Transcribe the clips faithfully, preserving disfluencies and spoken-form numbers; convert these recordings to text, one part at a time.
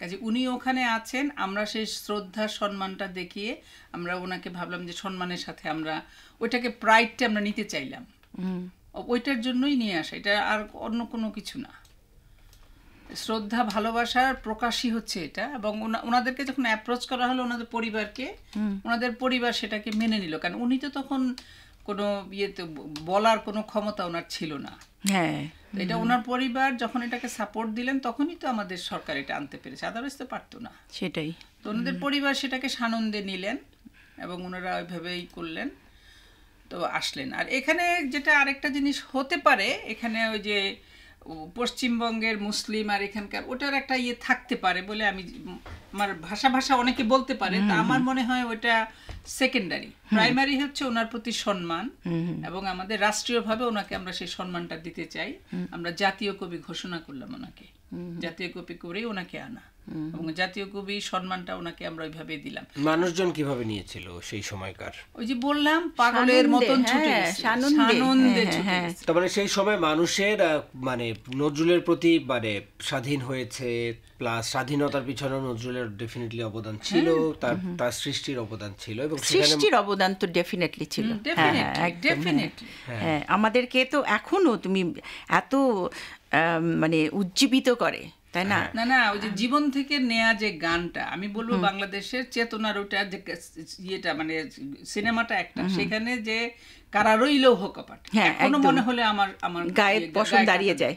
কাজে উনি ওখানে আছেন, আমরা সেই শ্রদ্ধা সম্মানটা দেখিয়ে আমরা ওনাকে ভাবলাম যে সম্মানের সাথে আমরা ওইটাকে প্রাইডটা আমরা নিতে চাইলাম, ওইটার জন্যই নিয়ে আসা, এটা আর অন্য কোনো কিছু না। শ্রদ্ধা ভালোবাসার প্রকাশই হচ্ছে এটা। এবং ওনাদেরকে যখন অ্যাপ্রোচ করা হলো ওনাদের পরিবারকে, ওনাদের পরিবার সেটাকে মেনে নিল, কারণ উনি তো তখন কোনো ইয়েতে বলার কোনো ক্ষমতা ওনার ছিল না। হ্যাঁ, এটা ওনার পরিবার যখন এটাকে সাপোর্ট দিলেন তখনই তো আমাদের সরকার এটা আনতে পেরেছে, আদারওয়াইজ তো পারতো না। সেটাই তো ওনাদের পরিবার সেটাকে সানন্দে নিলেন এবং ওনারা ওইভাবেই করলেন, তো আসলেন। আর এখানে যেটা আরেকটা জিনিস হতে পারে, এখানে ওই যে পশ্চিমবঙ্গের মুসলিম আর এখানকার ওটার একটা ইয়ে থাকতে পারে বলে আমি, আমার ভাষা ভাষা অনেকে বলতে পারে, তা আমার মনে হয় ওইটা সেকেন্ডারি। প্রাইমারি হচ্ছে ওনার প্রতি সম্মান, এবং আমাদের রাষ্ট্রীয়ভাবে ওনাকে আমরা সেই সম্মানটা দিতে চাই। আমরা জাতীয় কবি ঘোষণা করলাম ওনাকে, জাতীয় কবি করেই ওনাকে আনা, এবং জাতীয় কবি সম্মানটা ওনাকে আমরা ওইভাবে দিলাম। মানুষজন কিভাবে নিয়েছিল সেই সময়কার? ওই যে বললাম পাগলের মতন ছুটে গেছে, আনন্দে ছুটে গেছে। তার মানে সেই সময় মানুষের মানে নজরুলের প্রতি মানে স্বাধীন হয়েছে, প্লাস স্বাধীনতার পিছনে নজরুলের ডেফিনেটলি অবদান ছিল, তার তার সৃষ্টির অবদান ছিল, এবং সৃষ্টির অবদান তো ডেফিনেটলি ছিল। হ্যাঁ, আমাদেরকে তো এখনো তুমি এত মানে উজ্জীবিত করে, তাই না? না না, ওই যে জীবন থেকে নেয়া যে গানটা, আমি বলবো বাংলাদেশের চেতনার ওটা যে ইয়েটা মানে সিনেমাটা একটা, সেখানে যে কারা রইল কপাট, এখনো মনে হলে আমার আমার গায়ের পশম দাঁড়িয়ে যায়।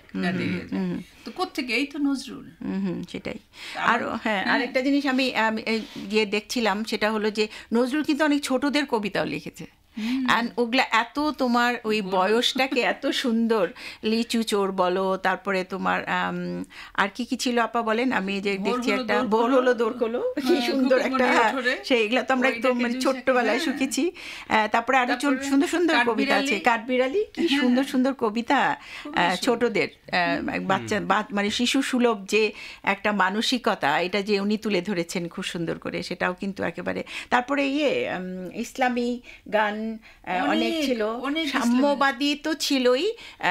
তো কোত্থেকে? এই তো নজরুল। হুম, সেটাই। আর হ্যাঁ, আরেকটা জিনিস আমি গিয়ে দেখছিলাম, সেটা হলো যে নজরুল কিন্তু অনেক ছোটদের কবিতাও লিখেছে। অ্যান্ড ওগুলা এত তোমার ওই বয়সটাকে এত সুন্দর, লিচু চোর বলো, তারপরে তোমার আর কি কি ছিল আপা বলেন, আমি যে দেখছি একটা বোল হলো দৌড় হলো, কি সুন্দর একটা, সেইগুলা তো আমরা একদম মানে ছোট্টবেলায় শিখেছি। তারপরে আরো সুন্দর সুন্দর কবিতা আছে, কাঠবিড়ালি, কি সুন্দর সুন্দর কবিতা ছোটদের, বাচ্চা মানে শিশু সুলভ যে একটা মানসিকতা, এটা যে উনি তুলে ধরেছেন খুব সুন্দর করে, সেটাও কিন্তু একেবারে। তারপরে ইয়ে ইসলামী গান অনেক ছিল, সাম্যবাদী তো ছিলই,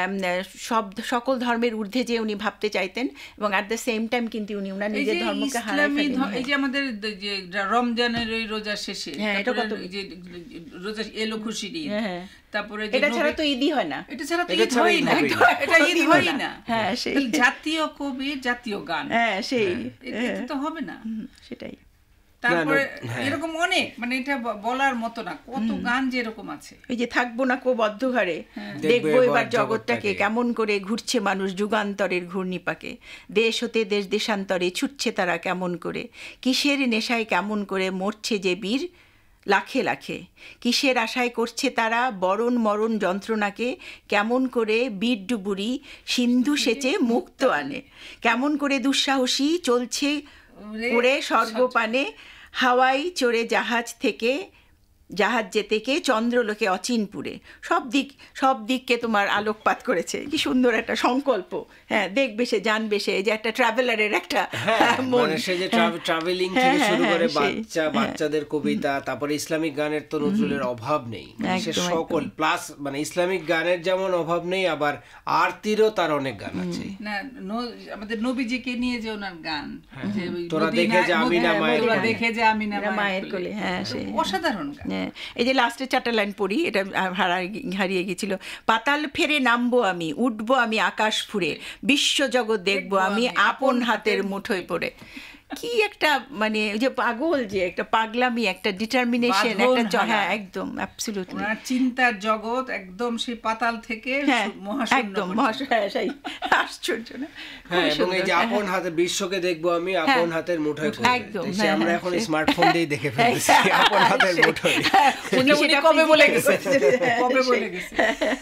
সব সকল ধর্মের ঊর্ধ্বে যে উনি ভাবতে চাইতেন, এবং অ্যাট দ্য সেম টাইম কিন্তু উনি ওনার নিজের ধর্মকে হারায় ফেলেন। এই যে আমাদের যে রমজানের ওই রোজা শেষে, যে রোজা এলো খুশির ঈদ, তারপরে এটা ছাড়া তো ঈদই হয় না, এটা ছাড়া তো ঈদ হয় না, এটা ঈদ হয় না। হ্যাঁ, সেই জাতীয় কবি, জাতীয় গান, হ্যাঁ সেই এটা তো হবে না। সেটাই। তারপরে এরকম অনেক, মানে এটা বলার মতো না, কত গান যে এরকম আছে। এই যে থাকবো না কো বদ্ধ ঘরে, দেখবো এবার জগৎটাকে, কেমন করে ঘুরছে মানুষ যুগান্তরের ঘূর্ণিপাকে, দেশ হতে দেশ দেশান্তরে ছুটছে তারা কেমন করে, কিসের নেশায় কেমন করে মরছে যে বীর লাখে লাখে, কিসের আশায় করছে তারা বরণ মরণ যন্ত্রণাকে, কেমন করে বীর ডুবুরি সিন্ধু সেচে মুক্ত আনে, কেমন করে দুঃসাহসী চলছে উড়ে স্বর্গপানে, হাওয়াই চড়ে জাহাজ থেকে জাহাজ যেতেকে চন্দ্রলোকে অচিনপুরে, সব দিক সব দিককে তোমার আলোকপাত করেছে। কি সুন্দর একটা সংকল্প। হ্যাঁ, দেখবে সে, জানবে সে, যে একটা ট্রাভেলারের একটা মন, সে যে ট্রাভেলিং থেকে শুরু করে বাচ্চা বাচ্চাদের কবিতা, তারপরে ইসলামিক গানের তো নজরুলের অভাব নেই, সে সকল প্লাস মানে ইসলামিক গানের যেমন অভাব নেই, আবার আরতিরও তার অনেক গান আছে। না, আমাদের নবীজিকে নিয়ে যে ওনার গান, তোরা দেখে যে আমিনা মায়ের, তোরা দেখে যে আমিনা মায়ের কোলে, হ্যাঁ সেই অসাধারণ গান। এই যে লাস্টে চারটা লাইন পড়ি, এটা হারিয়ে গেছিল। পাতাল ফেরে নামবো আমি, উঠবো আমি আকাশ ফুরে, বিশ্বজগৎ দেখবো আমি আপন হাতের মুঠোয় পড়ে। কি একটা মানে যে পাগল, যে একটা পাগলামি, একটা ডিটারমিনেশন, একটা, হ্যাঁ একদম অ্যাবসলিউটলি ওনার চিন্তার জগৎ একদম সেই পাতাল থেকে একদম মহাশয়, আশ্চর্য না? হ্যাঁ, এবং এই যে আপন হাতে বিশ্বকে দেখবো আমি আপন হাতের মুঠোয়, একদম আমরা এখন স্মার্টফোন দিয়েই দেখে ফেলছি আপন হাতের মুঠোয়। উনি সেটা কবে বলে গেছে, কবে বলে গেছে।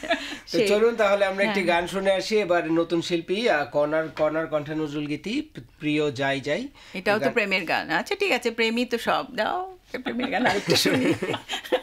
তো চলুন তাহলে আমরা একটি গান শুনে আসি। এবার নতুন শিল্পী কর্নার কর্নার কণ্ঠে নজরুল গীতি, প্রিয় যাই যাই। এটাও তো প্রেমের গান। আচ্ছা ঠিক আছে, প্রেমই তো সব, দাও প্রেমের গান আরেকটা শুনি।